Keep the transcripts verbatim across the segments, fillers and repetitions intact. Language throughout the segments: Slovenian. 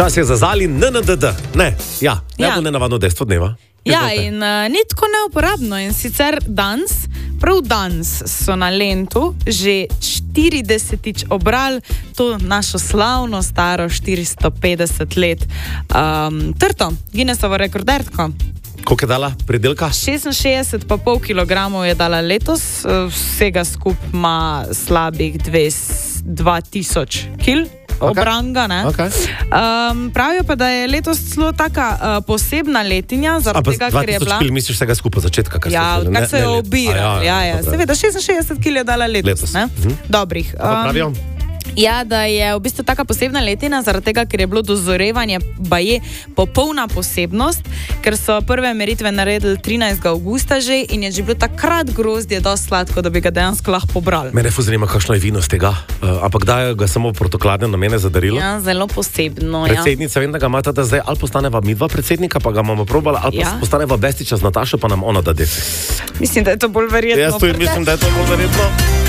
Čas je za Zali N N D D. Ne, ja, Ja. najbolj nenavadno dejstvo dneva. Ja, Izvolite. in uh, ni tako neuporabno. In sicer danes, prav danes, so na Lentu že štiridesetič obrali to našo slavno, staro štiristo petdeset let um, trto, Guinnessovo rekorderko. Koliko je dala pridelka? šestinšestdeset pa pol kilogramov je dala letos, vsega skupaj ima slabih dva tisoč kil. Obranga, ne? Okay. Um, pravijo pa, da je letos celo taka uh, posebna letinja, zaradi tega, ker je bila... dva tisoč kil misliš vsega skupaj začetka? Kar Ja, se, kar se je obira. Ja, ja. Seveda, šestinšestdeset kil je dala letos. Letos. Ne? Mhm. Dobrih. Pa pravijo? Um, Ja, da je v bistvu taka posebna letina, zaradi tega, ker je bilo dozorevanje baje popolna posebnost, ker so prve meritve naredili trinajstega avgusta že in je že bilo takrat grozdje dosti sladko, da bi ga dejansko lahko pobrali. Mene fu zanima, kakšno je vino z tega, uh, ampak dajo ga samo v protokladne namene za darilo. Ja, zelo posebno. Ja. Predsednica, vem, da ga imata da zdaj, ali postaneva mi dva predsednika, pa ga bomo probali, ali Ja. pa postaneva Bestiča z Natašo, pa nam ona da deci. Mislim, da je to bolj verjetno. Jaz tudi mislim, da je to bolj verjetno.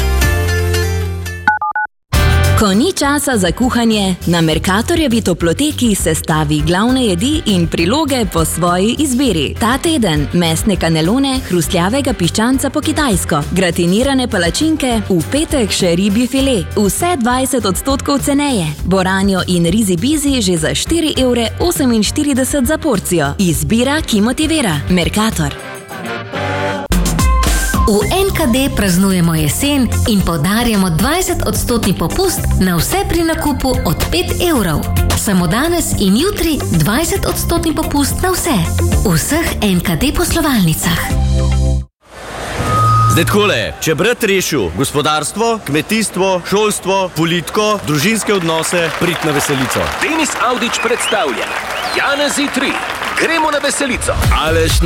Ko ni časa za kuhanje, na Mercatorjevi toploteki sestavi glavne jedi in priloge po svoji izbiri. Ta teden mesne kanelone, hrustljavega piščanca po kitajsko, gratinirane palačinke, v petek še ribji file, vse dvajset odstotkov ceneje. Boranjo in rizi bizi že za štiri evre oseminštirideset za porcijo. Izbira, ki motivira. Mercator. V N K D praznujemo jesen in podarjamo dvajset odstotni popust na vse pri nakupu od pet evrov. Samo danes in jutri dvajset odstotni popust na vse. V vseh N K D poslovalnicah. Zdaj takole, če brat rešil gospodarstvo, kmetijstvo, šolstvo, politiko, družinske odnose, prid na veselico. Denis Avdić predstavlja Janezi tri. Gremo na veselico. Aleš